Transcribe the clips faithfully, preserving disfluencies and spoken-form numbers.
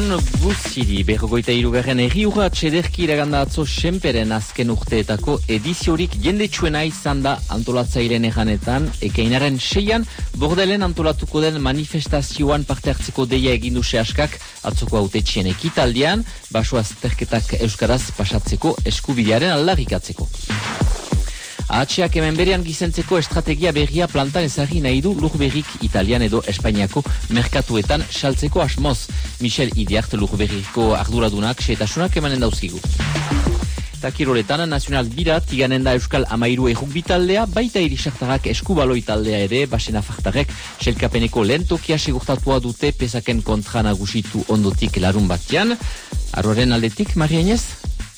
Egunon guziri, berrogoita hirugarren erriura txederki iraganda atzo Senperen azken urteetako ediziorik jendetsuena izan da antolatzaileen erranetan, ekainaren seian, Bordelen antolatuko den manifestazioan parte hartzeko deia egindu sehaskak atzoko hautetxien ekitaldian, baso azterketak euskaraz pasatzeko eskubidearen aldarrikatzeko. Ahatxeak hemen berean gizentzeko estrategia berria plantan ezagri nahi du lurberrik Italian edo Espainiako merkatuetan saltzeko asmoz. Michel Idiart lurberriko arduradunak xeetasunak emanen dauzkigu. Eta kiroletan, nazional bira tiganen da Euskal Amairu errukbi taldea, baita irisartarrak eskubaloi taldea ere, basen afartarrek selkapeneko lehen tokia segurtatua dute pesaken kontra nagusitu ondotik larun batian. Aroaren aldetik, Maria Inez?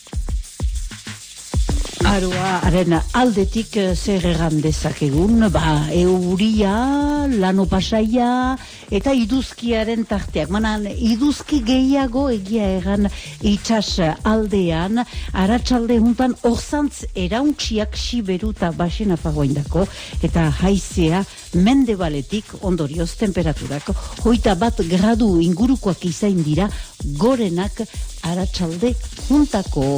Aroaren aldetik zer erran dezakegun, ba, euria, lano pasaia eta iduzkiaren tarteak. Manan, iduzki gehiago egia erran itxas aldean, aratsalde juntan orzantz erauntxiak siberu eta basena fagoindako, eta haizea mendebaletik ondorioz temperaturak. Hoita bat gradu ingurukoak izain dira, gorenak aratsalde juntako.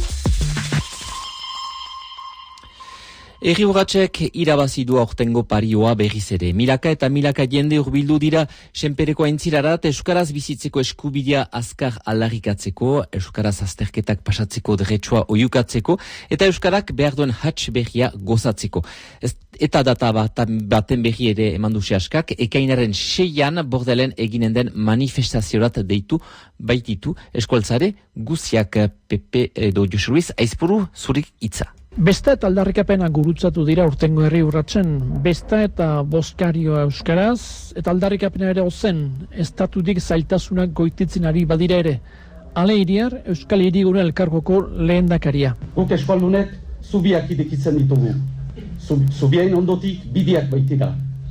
Erri urratxek irabazi du aurtengo parioa berriz ere. Milaka eta milaka jende urbildu dira Senpereko aintzirarat Euskaraz bizitzeko eskubidea azkar aldarrikatzeko, Euskaraz azterketak pasatzeko deretsua oiukatzeko, eta Euskarak behar duen hatx berria gozatzeko. Ez, eta data bat, baten berri ere emandu sehaskak, ekainaren seian Bordelen eginen den manifestaziorat deitu baititu eskualtzare guziak. Pepe edo Josu Luis, aizpuru zurik hitza. Besta eta aldarrikapena gurutzatu dira urtengo herri urratzen. Besta eta bozkarioa euskaraz, eta aldarrikapena ere ozen, estatutik zailtasunak goititzen ari badira ere. Ale iriar, Euskal Hirigune elkargoko lehendakaria. Guk eskualdunek zubiak irekitzen ditugu. Zubien ondotik bideak baitira.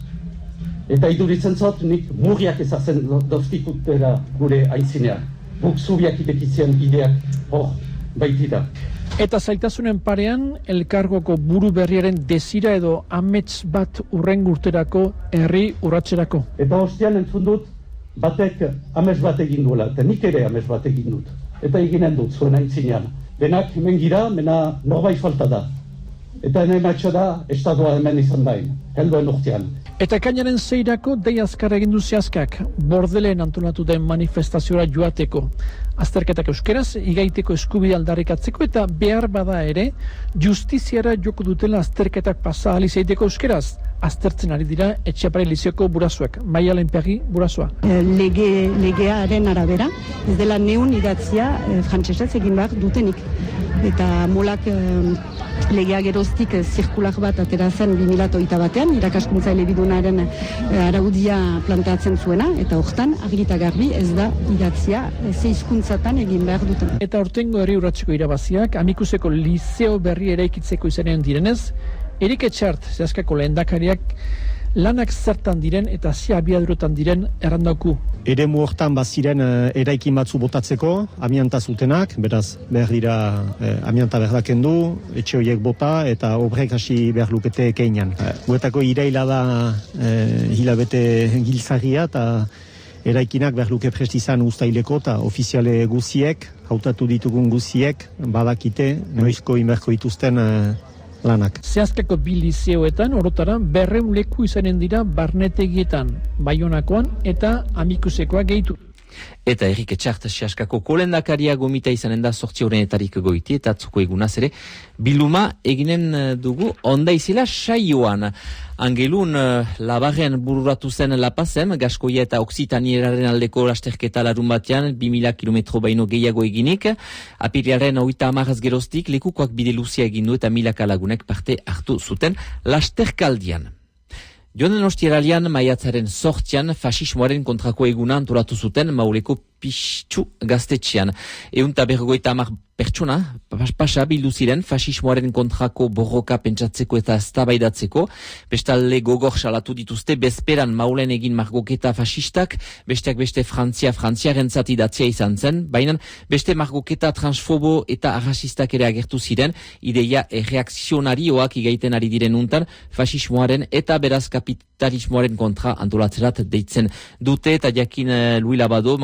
Eta iduritzen zot, nik murriak ezazen dozkikutera gure aintzinean. Guk zubiak irekitzen bideak hor baitira. Eta zailtasunen parean, elkargoko buru berriaren desira edo amets bat urren urterako herri urratserako. Eta ostian entzun dut, batek amets bat egin duela, eta nik ere amets bat egin dut. Eta eginen dut, zuen aintzinean. Denak hemen gira, mena norbait falta da. Eta hemen atxo da, estadoa hemen izan dain, heldoen urtean. Eta kainaren zeirako dei azkar egin duziazkak, Bordelen antolatu den manifestaziora joateko. Azterketak euskeraz, igaiteko eskubide aldarrikatzeko eta behar bada ere, justiziara joko dutela azterketak pasa alizeiteko euskeraz. Aztertzen ari dira Etxeapare Lizioko burasuak, Maia Lenpegi burasua. Lege, legearen arabera, ez dela neun idatzia e, frantsesez egin behar dutenik. Eta molak e, legea geroztik e, zirkular bat atera zen bi mila hogeita batean, irakaskuntza elebidunaren e, araudia planteatzen zuena, eta hortan argi eta garbi ez da idatzia e, ze hizkuntzatan egin behar duten. Eta urtengo herri urratzeko irabaziak, Amikuseko liceo berri eraikitzeko izanen direnez, Erik Etxart, zehazkako lehendakariak, lanak zertan diren eta zi abiadurotan diren errandaku. Eremu hortan baziren uh, eraikin batzu botatzeko, amianta zutenak, beraz behar dira uh, amianta berdaken du, etxe horiek bota eta obrek hasi behar lukete ekeinan. Uh, Guetako iraila da uh, hilabete gilzagia eta eraikinak behar luke prestizan ustaileko eta ofiziale guziek, hautatu ditugun guziek, badakite, noizko inberko dituzten uh, lanak. Zehazkako bi lizeoetan, orotara, berreun leku izanen dira barnetegietan, Baionakoan eta Amikusekoa gehitu. Eta Erik Etxart sehaskako kolendakaria gomita izanen da sortzi horrenetarik goiti, eta atzuko egunaz ere, biluma eginen dugu onda izela saioan. Angelun labarren bururatu zen Lapazem, Gaskoia eta Oksitanieraren aldeko lasterketa larun batean, bi mila kilometro baino gehiago eginik, apiriaren hogeita hamarraz geroztik, lekukoak bide luzia egin du eta milaka lagunek parte hartu zuten lasterkaldian. Joanen ostiralian maiatzaren sortzian fasismoaren kontrako eguna antolatu zuten Mauleko Pixtxu gaztetxean. Eunta berrogeita hamar pertsona, pasa bildu ziren fasismoaren kontrako borroka pentsatzeko eta eztabaidatzeko. Bestalde gogor salatu dituzte bezperan Maulen egin margoketa fasistak, besteak beste Frantzia Frantziaren zati datzia izan zen, baina beste margoketa transfobo eta arrasistak ere agertu ziren, ideia erreakzionarioak igaiten ari diren untan fasismoaren eta beraz kapitalismoaren kontra antolatzerat deitzen dute, eta jakin uh, Louis Labado, Mauleko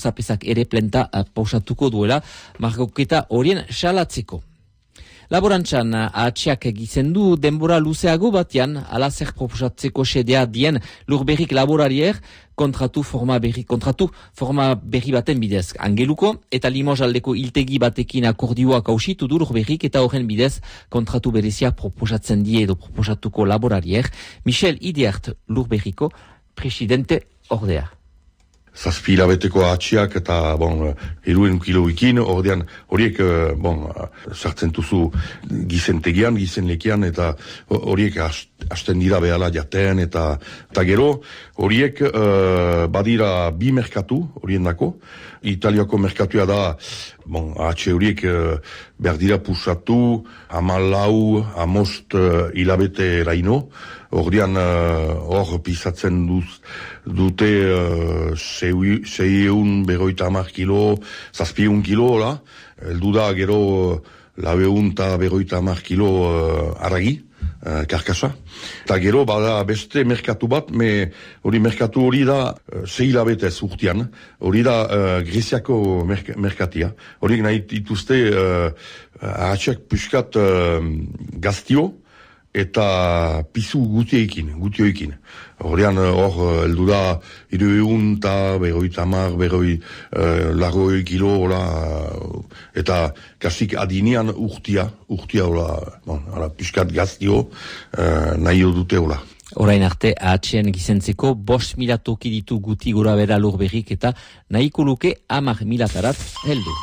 zapezak ere plenta uh, pausatuko duela margoketa horien salatzeko. Laborantzan, ahatxeak gizendu denbora luzeago batean, ala zer proposatzeko sedea dien Lurberrik laborarier kontratu forma berri, kontratu forma berri baten bidez. Angeluko eta Limoges aldeko iltegi batekin akordioak hausitu du Lurberrik eta horren bidez kontratu berezia proposatzen die edo proposatuko laborarier. Michel Idiart Lurberriko presidente ordea. Zazpi hilabeteko atxiak eta, bon, hiruen kiloikin, ordean, horiek, bon, sartzen duzu gizentegian, gizenlekian, eta horiek hasten dira behala jaten, eta, eta gero, horiek uh, badira bi merkatu, horien dako. Italiako merkatua da, bon, atxe horiek uh, behar dira pusatu, amalau, amost uh, hilabete raino, ordean hor uh, pisatzen duz, dute uh, seiehun berroita hamar kilo, zazpiehun kilo, la, eldu da gero labeehun eta berroita hamar kilo uh, aragi, uh, karkasa. Eta gero bada beste merkatu bat, me hori merkatu hori da uh, sei hilabetez urtean, hori da uh, Greziako merk merkatia. Horiek nahi dituzte uh, ahatxak puskat uh, gaztio, eta pizu gutiekin, gutioekin. Horrean, hor, eldu da, hiruehun eta berroita hamar, berroi, uh, larroi kilo, ola, eta kasik adinean urtia, urtia, ola, bon, ala, piskat gaztio, uh, nahi dute, ola. Orain arte, ahatxean gizentzeko, bost mila toki ditu guti gora bera Lurberrik eta nahiko luke hamar milatarat heldu.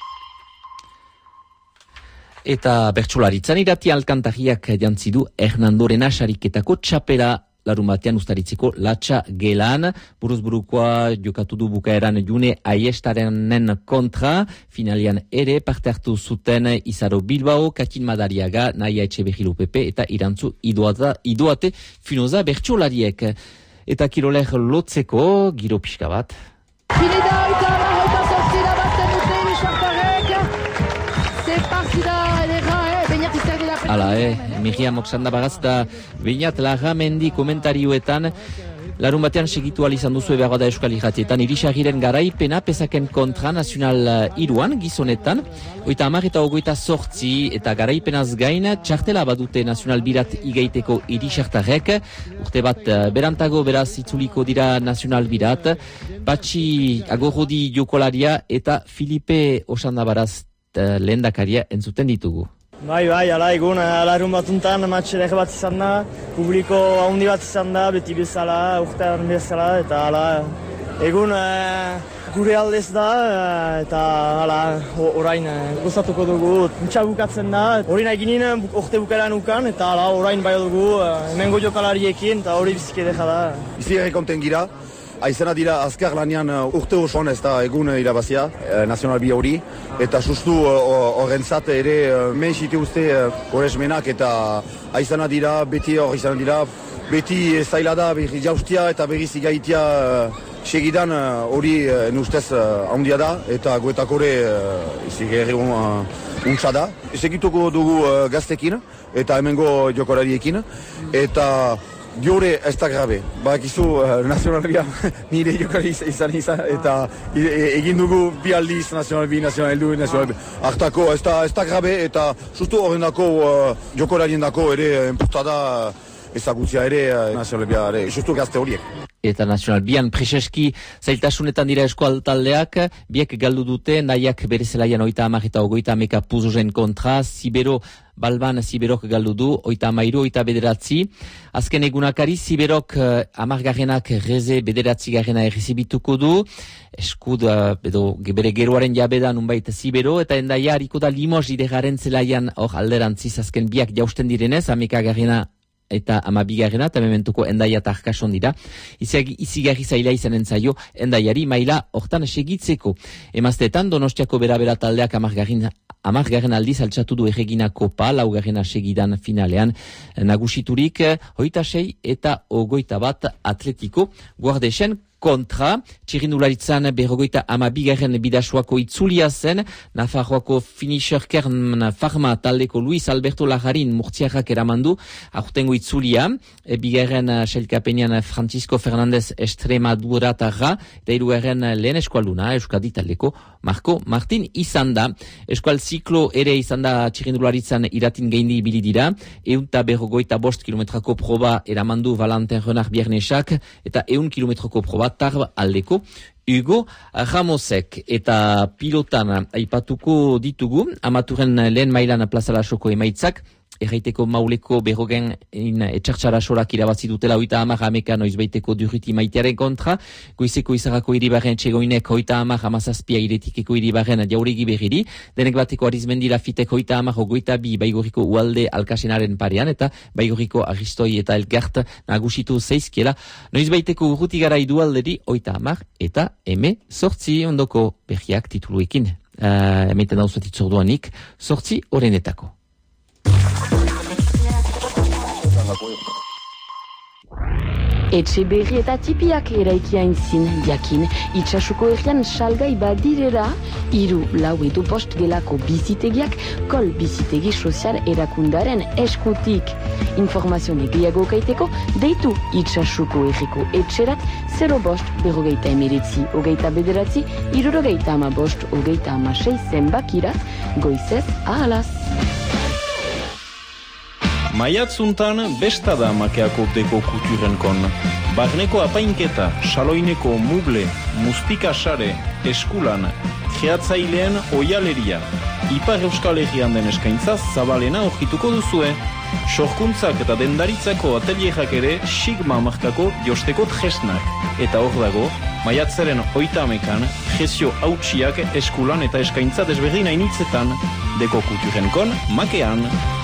Eta bertsolaritzan irati alkantagiak jantzidu Hernandorena sariketako txapela larun batean ustaritzeko latxa gelan. Buruzburukoa jokatu du bukaeran June Aiestarenen kontra. Finalian ere parte hartu zuten Izaro Bilbao, Katin Madariaga, Naia Etxeberri Pepe eta Irantzu Idoata, Idoate Finoza bertsolariek. Eta kiroler lotzeko giro pixka bat. Finida eta eta sortzira batzen dute bizartarek. C'est parti da Hala, eh, Miriam Oksanda Bagaz da Beñat Larramendi komentarioetan larun batean segitu izan duzu behar bada Euskal Irratietan irisagiren garaipena pesaken kontra nazional iruan gizonetan oita hamar eta ogoita sortzi eta garaipenaz gain txartela badute nazional birat igaiteko irisartarek urte bat berantago beraz itzuliko dira nazional birat Patxi Agorrodi jokolaria eta Filipe Osanda Baraz lehendakaria entzuten ditugu. Bai, bai, ala egun, alarun batuntan matxerek bat izan da, publiko handi bat izan da, beti bezala, urtean bezala, eta ala, egun e, gure aldez da, eta ala, orain gozatuko dugu, mutxa bukatzen da, hori nahi ginen urte bukaeran ukan, eta ala, orain bai dugu, hemengo jokalariekin, eta hori biziki deja da. Bizi konten gira. Aizena dira azkar lanian urte osoan ez da egun irabazia, eh, nazional bi hori, eta sustu horrentzat uh, ere uh, mehen zite uste koresmenak uh, eta aizena dira, beti hor izan dira, beti zaila da berri jaustia eta berriz igaitia uh, segidan hori uh, uh, nustez uh, handia da, eta goetak hori uh, izi gerri uh, untsa da. Segituko dugu uh, gaztekin, eta hemengo jokorariekin, eta Diore ez da grabe, bakizu uh, nazionalbia nire jokari izan izan eta e, egin dugu bi aldiz nazional bi, nazional du, nazional bi. Artako ez da, ez da grabe eta sustu horren dako uh, jokorarien dako ere enportada ezagutzia ere uh, nazionalbia ere, sustu gazte horiek. Eta nazional bian preseski zailtasunetan dira eskual taldeak, biek galdu dute, nahiak bere zelaian oita hamar eta ogoita ameka puzozen kontra, Zibero Balban Ziberok galdu du, oita amairu, oita bederatzi. Azken egunakari, Ziberok uh, amargarrenak reze bederatzi garrena errezibituko du, eskud, uh, edo bere geroaren jabeda nunbait Zibero, eta endaia hariko da Limoges idegaren zelaian hor alderantziz azken biak jausten direnez, ameka garrena eta amabigarrena, eta mementuko endaia eta arkason dira. Izigarri zaila izanen zaio, endaiari maila hortan segitzeko. Emazteetan, Donostiako bera-bera taldeak amargarren, amargarren aldiz altxatu du erregina kopa, laugarrena segidan finalean nagusiturik, hoita sei eta ogoita bat atletiko guardesen kontra. Txirrindularitzan berrogoita ama bigarren bidasoako itzulia zen, Nafarroako finisher kern farma taldeko Luis Alberto Lajarin murtziarrak eramandu, aurtengo itzulia, e, bigarren sailkapenean Francisco Fernandez Extremaduratarra, eta hirugarren lehen eskualduna, Euskadi taldeko Marco Martin izan da. Eskual ziklo ere izan da txirrindularitzan iratin gaindi ibili dira, eunta berrogoita bost kilometrako proba eramandu Valentin Renard Biernesak, eta eun kilometroko proba Tarb aldeko Hugo Ramosek. Eta pilotan aipatuko ditugu, amaturen lehen mailan plazalasoko emaitzak, erraiteko mauleko berrogen etxartxara sorak irabazi dutela oita hamar ameka noizbaiteko durriti maitearen kontra, goizeko izarrako iribarren txegoinek oita hamar amazazpia iretikeko iribarren jauregi berriri, denek bateko arizmendira fitek oita hamar ogoita bi baigoriko ualde alkasenaren parean, eta baigoriko aristoi eta elgart nagusitu zeizkiela, noizbaiteko urruti gara idualderi oita hamar eta eme sortzi ondoko berriak tituluekin. Uh, Emeiten dauzuet itzorduanik, sortzi orenetako. Etxe berri eta tipiak eraiki aintzin, jakin, itxasuko errian salgai badirera, iru lau edo post gelako bizitegiak, kol bizitegi sozial erakundaren eskutik. Informazione gehiago kaiteko, deitu itxasuko erriko etxerat, zero bost, berrogeita emeretzi, ogeita bederatzi, irurogeita ama bost, ogeita ama sei zenbakirat, goizez ahalaz. Maiatzuntan besta da makeako deko kuturenkon. Barneko apainketa, saloineko muble, mustika sare, eskulan, kreatzaileen oialeria. Ipar Euskal Herrian den eskaintza zabalena orkituko duzue. Sorkuntzak eta dendaritzako atelierak ere sigma markako josteko tresnak. Eta hor dago, maiatzaren oita amekan, prezio hautsiak eskulan eta eskaintza desberdin hainitzetan. Deko kuturenkon, makean.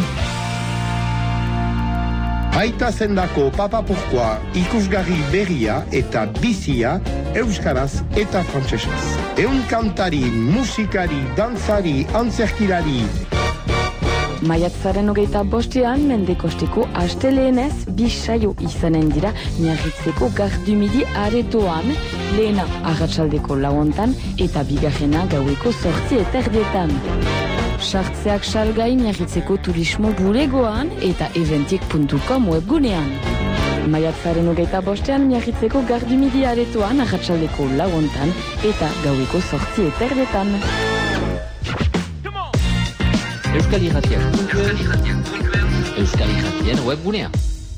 Aita zendako papapurkoa ikusgarri berria eta bizia euskaraz eta frantsesez. Eun kantari, musikari, dantzari, antzerkilari. Maiatzaren hogeita bostean, mendekosteko asteleenez bisaio izanen dira miarritzeko gardumidi aretoan, lehena arratsaldeko lauontan eta bigarrena gaueko zortzi eterdietan. Sartzeak salgai miarritzeko turismo bulegoan eta eventik puntu com webgunean. Maiatzaren hogeita bostean miarritzeko gardumidi aretoan arratsaldeko lauontan eta gaueko zortzi eterdetan. Euskal Irratiak Euskal Irratien webgunea.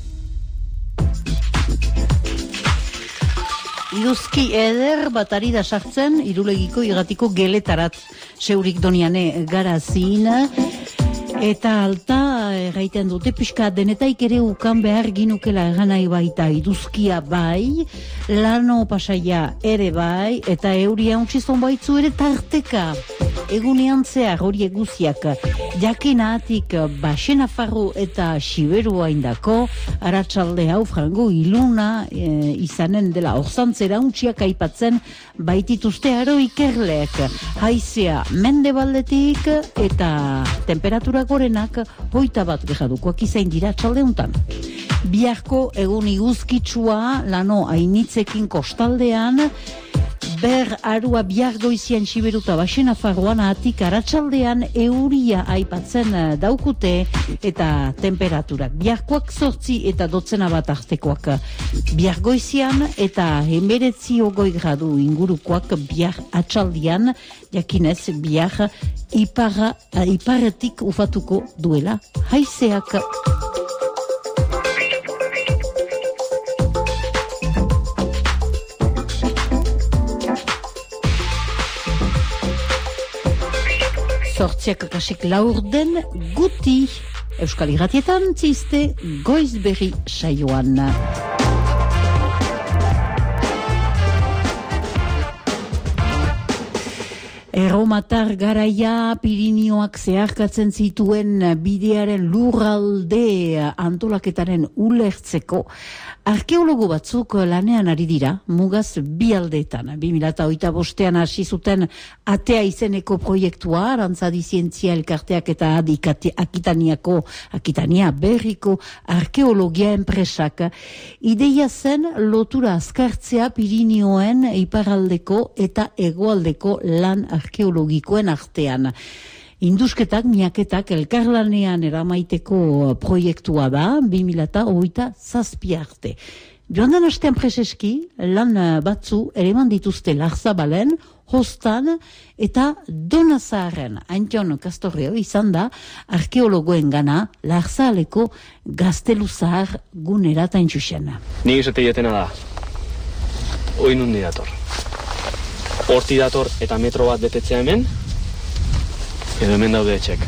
Iduzki eder bat ari da sartzen Irulegiko irratiko geletarat. Seurik doniane garazin. Eta alta erraiten dute pixka denetaik ere ukan behar ginukela eganai baita iduzkia bai, lano pasaia ere bai, eta euria untsizon baitzu ere tarteka. Egunean zehar hori eguziak jakenatik Baxena Farro eta Siberua indako, aratsalde hau frango iluna e, izanen dela orzantzera untxiak aipatzen baitituzte aro ikerleek. Haizea mendebaldetik eta temperatura gorenak hoita bat gehadukoak izain dira txaldeuntan. Biharko egun iguzkitsua lano ainitzekin kostaldean, ber arua bihar goizian Siberuta Baxena Farroan atik aratsaldean euria aipatzen daukute eta temperaturak biharkoak zortzi eta dotzena bat artekoak bihar goizian eta hemeretzi ogoi gradu ingurukoak bihar atxaldian, jakinez bihar ipara, iparetik ufatuko duela haizeak. Zortziak kasik laur den guti Euskal Irratietan ziste Goizberri saioan. Erromatar garaia Pirinioak zeharkatzen zituen bidearen lurralde antolaketaren ulertzeko arkeologo batzuk lanean ari dira, mugaz bi aldeetan. bi mila hogeita bostean hasi zuten Atea izeneko proiektua, Arantzadi Zientzia Elkarteak eta Adikati Akitaniako, Akitania berriko arkeologia enpresak. Ideia zen lotura azkartzea Pirinioen iparraldeko eta hegoaldeko lan arkeologikoen artean. Indusketak, miaketak elkarlanean eramaiteko proiektua da, bi mila hogeita zazpi arte. Joan den astean preseski, lan batzu ereman dituzte Larzabalen, Hostan eta Donazaren. Antion Kastorreo izan da arkeologoen gana Larzaleko Gazteluzar gunera taintxusen. Nik esate dietena da, oin hundi dator. Horti dator eta metro bat betetzea hemen, edo hemen daude etxek.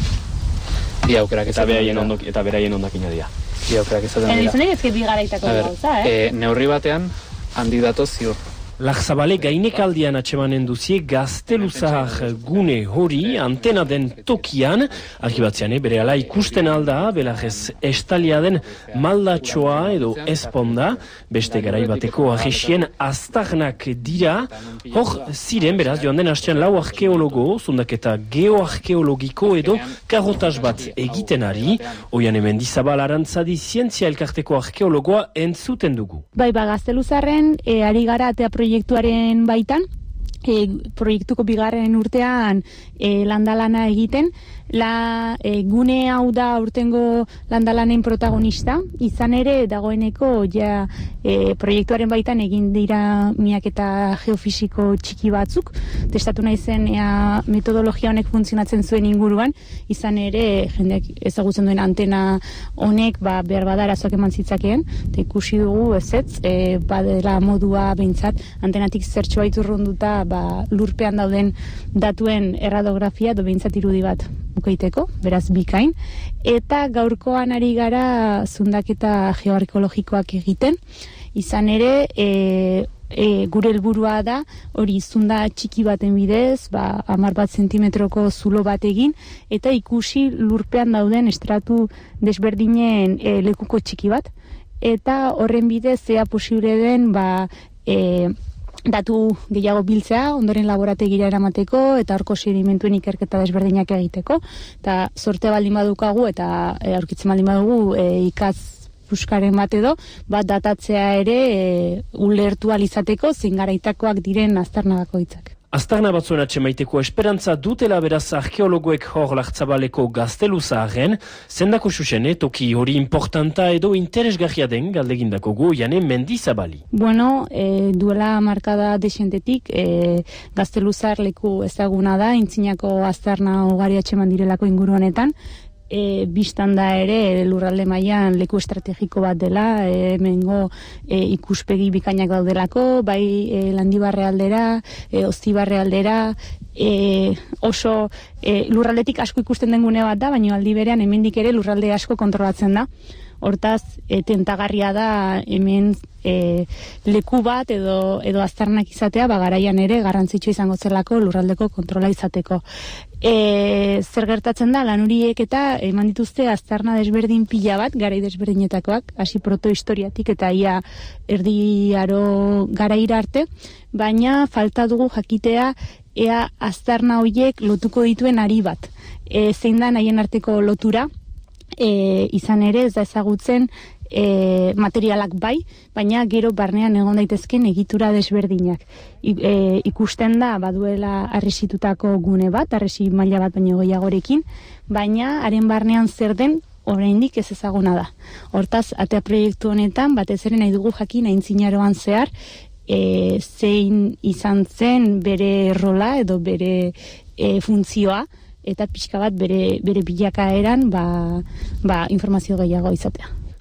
Bi aukerak eta beraien ondok eta beraien ondakina dira. Bi aukerak ezaten dira. Elizunek ezke bi garaitako gauza, eh? E, neurri batean handi datoz ziur. Larzabale gainekaldian atxemanen duzie Gazteluzar gune hori antena den tokian, argibatzean bere ala ikusten alda, belarrez estalia den maldatxoa edo esponda, beste garaibateko arresien aztarnak dira, hor ziren beraz joan den hastean lau arkeologo, zundaketa geoarkeologiko edo karotaz bat egiten ari, oian hemen dizabal Arantzadi Zientzia Elkarteko arkeologoa entzuten dugu. Bai, ba, Gazteluzarren e, ari gara Atea proiektuaren baitan, e, proiektuko bigarren urtean e, landalana egiten, la e, gune hau da urtengo landalanen protagonista, izan ere dagoeneko ja e, proiektuaren baitan egin dira miaketa geofisiko txiki batzuk, testatu nahi zen ea metodologia honek funtzionatzen zuen inguruan, izan ere jendeak ezagutzen duen antena honek ba, behar bada arazoak eman zitzakeen, eta ikusi dugu ezetz, e, badela modua behintzat, antenatik zertxoa iturrunduta ba, lurpean dauden datuen erradografia, edo behintzat irudi bat bukaiteko, beraz bikain, eta gaurkoan ari gara zundaketa geoarkeologikoak egiten, izan ere e, e, gure helburua da hori zunda txiki baten bidez, ba, hamar bat zentimetroko zulo bat egin, eta ikusi lurpean dauden estratu desberdinen e, lekuko txiki bat, eta horren bidez zea posible den ba, e, datu gehiago biltzea, ondoren laborategira eramateko, eta horko sedimentuen ikerketa desberdinak egiteko. Eta sorte baldin badukagu, eta e, aurkitzen baldin badugu e, ikaz puskaren bat edo, bat datatzea ere e, ulertu alizateko, zein garaitakoak diren aztarnagako hitzak. Aztarna batzuen atxemaiteko esperantza dutela beraz arkeologoek hor Lartzabaleko Gazteluzaren, zendako susene toki hori importanta edo interesgarria den galdegindako goiane Mendizabali. Bueno, e, duela markada desientetik, e, Gazteluzar leku ezaguna da, intzinako aztarna ugari atxeman direlako inguru honetan, E, biztan da ere lurralde mailan leku estrategiko bat dela, e, mengo e, ikuspegi bikainak daudelako, bai e, Landibarre aldera, e, Oztibarre aldera, e, oso e, lurraldetik asko ikusten den gune bat da, baina aldi berean hemendik ere lurralde asko kontrolatzen da. Hortaz, e, tentagarria da hemen e, leku bat edo, edo aztarnak izatea, ba, garaian ere garrantzitsua izango zelako lurraldeko kontrola izateko. E, zer gertatzen da, lan horiek eta eman dituzte aztarna desberdin pila bat, garai desberdinetakoak, hasi protohistoriatik eta ia erdiaro garaira arte, baina falta dugu jakitea ea aztarna horiek lotuko dituen ari bat. E, zein da nahien arteko lotura, E, izan ere ez da ezagutzen e, materialak bai, baina gero barnean egon daitezken egitura desberdinak. I, e, ikusten da baduela arresitutako gune bat, arresi maila bat baino gehiagorekin, baina haren barnean zer den oraindik ez ezaguna da. Hortaz, Atea proiektu honetan batez ere nahi dugu jakin aintzinaroan zehar e, zein izan zen bere rola edo bere e, funtzioa, eta pixka bat bere, bere bilakaeran ba, ba, informazio gehiago izatea.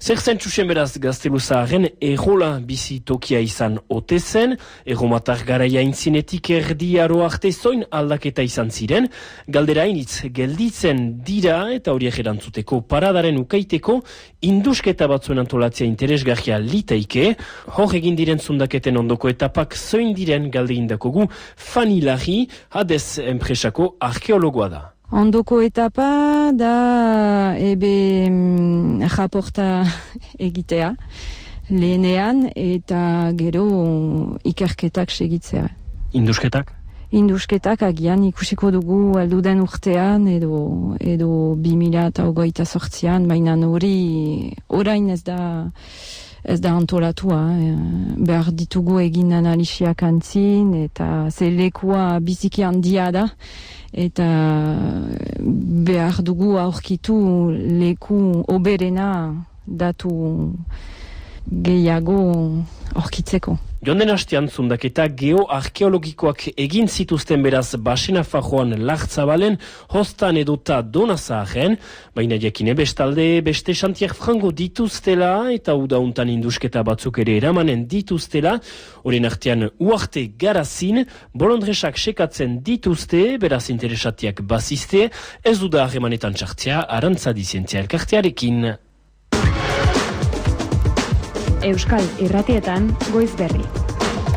Zer zen txusen beraz Gazteluzaren errola bizi tokia izan ote zen, erromatar garaia intzinetik erdi aro arte zoin aldaketa izan ziren, galdera initz gelditzen dira eta horiek erantzuteko paradaren ukaiteko indusketa batzuen antolatzea interesgarria litaike, hor egin diren zundaketen ondoko etapak zoin diren galde indakogu Fani Larri, Hades enpresako arkeologoa da. Ondoko etapa da ebe mm, raporta egitea lehenean eta gero ikerketak segitzea. Indusketak? Indusketak agian ikusiko dugu elduden urtean edo edo bi mila eta hogeita zortzian, baina hori orain ez da ez da antolatua, eh. behar ditugu egin analisiak antzin eta ze lekua biziki handia da eta behar dugu aurkitu leku oberena datu gehiago aurkitzeko. Jonden hastean zundaketa geoarkeologikoak egin zituzten beraz Basena Fajoan Lartzabalen, Hostan edota Donazaren, baina jakine bestalde beste Santiago Frango dituztela eta udauntan indusketa batzuk ere eramanen dituztela, horien artean uarte garazin, bolondresak sekatzen dituzte, beraz interesatiak bazizte, ez duda harremanetan txartzea Arantzadi Zientzia Elkartearekin. Euskal Irratietan Goiz Berri.